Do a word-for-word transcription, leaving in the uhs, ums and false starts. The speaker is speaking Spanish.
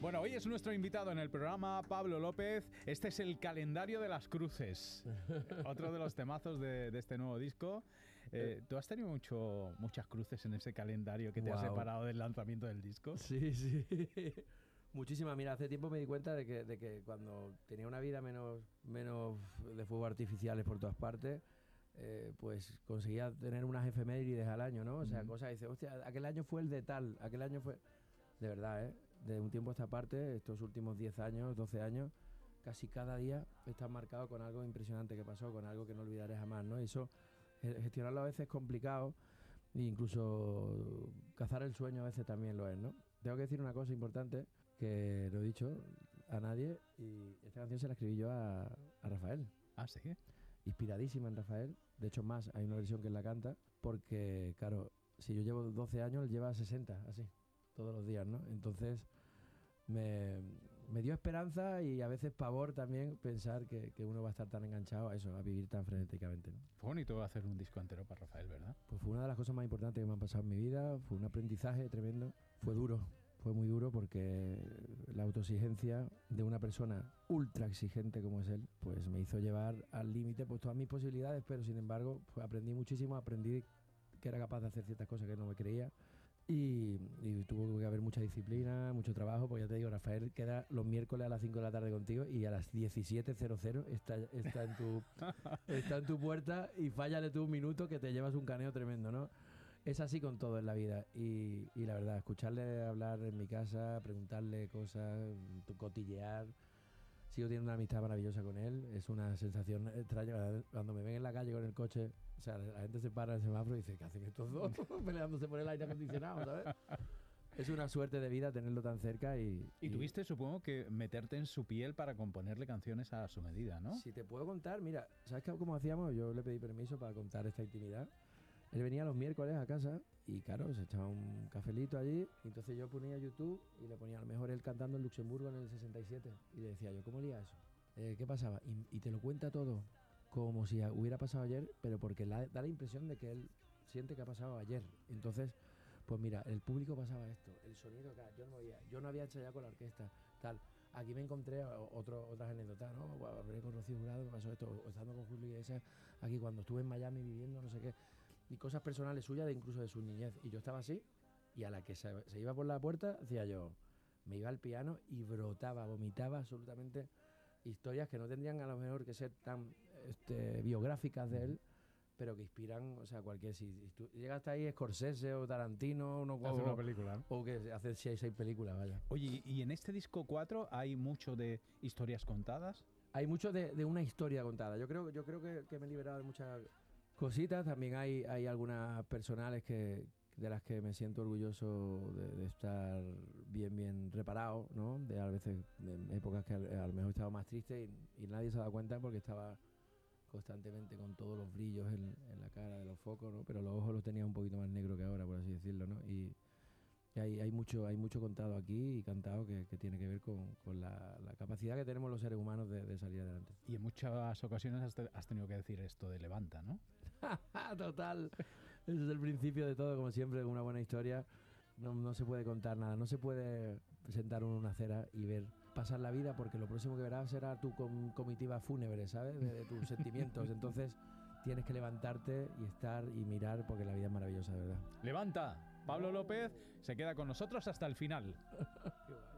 Bueno, hoy es nuestro invitado en el programa, Pablo López. Este es el calendario de las cruces, otro de los temazos de, de este nuevo disco. Eh, ¿Tú has tenido mucho, muchas cruces en ese calendario que te Wow. ha separado del lanzamiento del disco? Sí, sí. Muchísimas. Mira, hace tiempo me di cuenta de que, de que cuando tenía una vida menos, menos de fuegos artificiales por todas partes, eh, pues conseguía tener unas efemérides al año, ¿no? O sea, mm. cosas que dices, hostia, aquel año fue el de tal, aquel año fue... De verdad, ¿eh? De un tiempo a esta parte, estos últimos diez años, doce años, casi cada día estás marcado con algo impresionante que pasó, con algo que no olvidaré jamás, ¿no? Y eso, gestionarlo a veces es complicado, e incluso cazar el sueño a veces también lo es, ¿no? Tengo que decir una cosa importante, que no he dicho a nadie, y esta canción se la escribí yo a, a Rafael. Ah, ¿sí? Inspiradísima en Rafael. De hecho, más, hay una versión que él la canta, porque, claro, si yo llevo doce años, él lleva sesenta, así, todos los días, ¿no? Entonces, me, me dio esperanza y a veces pavor también pensar que, que uno va a estar tan enganchado a eso, a vivir tan frenéticamente, ¿no? Fue bonito hacer un disco entero para Rafael, ¿verdad? Pues fue una de las cosas más importantes que me han pasado en mi vida, fue un aprendizaje tremendo, fue duro. Fue muy duro porque la autoexigencia de una persona ultra exigente como es él, pues me hizo llevar al límite pues todas mis posibilidades, pero sin embargo pues aprendí muchísimo, aprendí que era capaz de hacer ciertas cosas que no me creía y, y tuvo que haber mucha disciplina, mucho trabajo, porque ya te digo, Rafael queda los miércoles a las cinco de la tarde contigo y a las diecisiete cero cero está, está, en tu, está en tu puerta y fállale tú un minuto que te llevas un caneo tremendo, ¿no? Es así con todo en la vida y, y la verdad, escucharle hablar en mi casa, preguntarle cosas, cotillear, sigo teniendo una amistad maravillosa con él, es una sensación extraña. Cuando me ven en la calle con el coche, o sea, la gente se para en el semáforo y dice, ¿qué hacen estos dos peleándose por el aire acondicionado, ¿sabes? Es una suerte de vida tenerlo tan cerca y... Y, y tuviste, supongo, que meterte en su piel para componerle canciones a su medida, ¿no? Si te puedo contar, mira, ¿sabes cómo hacíamos? Yo le pedí permiso para contar esta intimidad. Él venía los miércoles a casa y claro, se echaba un cafelito allí y entonces yo ponía YouTube y le ponía a lo mejor él cantando en Luxemburgo en el sesenta y siete y le decía yo, ¿cómo lía eso? Eh, ¿Qué pasaba? Y, y te lo cuenta todo como si hubiera pasado ayer, pero porque la, da la impresión de que él siente que ha pasado ayer. Entonces, pues mira, el público pasaba esto, el sonido acá, yo no oía, yo no había ensayado con la orquesta, tal. Aquí me encontré otro, otras anécdotas, ¿no? Hablé con Rocío Jurado, me pasó esto, o estando con Julio Iglesias, aquí cuando estuve en Miami viviendo, no sé qué, y cosas personales suyas, de incluso de su niñez. Y yo estaba así, y a la que se, se iba por la puerta, hacía yo, me iba al piano y brotaba, vomitaba absolutamente historias que no tendrían a lo mejor que ser tan este, biográficas de él, pero que inspiran, o sea, cualquier... Si, si tú llegas hasta ahí, Scorsese o Tarantino, uno, hace o, una película, ¿no? O que hace seis, seis películas, vaya. Oye, ¿y en este disco cuatro hay mucho de historias contadas? Hay mucho de, de una historia contada. Yo creo, yo creo que, que me he liberado de muchas cositas. También hay, hay algunas personales que de las que me siento orgulloso de, de estar bien, bien reparado, ¿no? De a veces, de épocas que a, a lo mejor estaba más triste y, y nadie se ha dado cuenta porque estaba constantemente con todos los brillos en, en la cara de los focos, ¿no? Pero los ojos los tenía un poquito más negros que ahora, por así decirlo, ¿no? Y, y hay, hay mucho hay mucho contado aquí y cantado que, que tiene que ver con, con la, la capacidad que tenemos los seres humanos de, de salir adelante. Y en muchas ocasiones has, te, has tenido que decir esto de levanta, ¿no? Total. Ese es el principio de todo, como siempre, una buena historia. No, no se puede contar nada, no se puede sentar uno en una acera y ver pasar la vida, porque lo próximo que verás será tu com- comitiva fúnebre, ¿sabes? De, de tus sentimientos. Entonces tienes que levantarte y estar y mirar, porque la vida es maravillosa, de verdad. ¡Levanta! Pablo López se queda con nosotros hasta el final.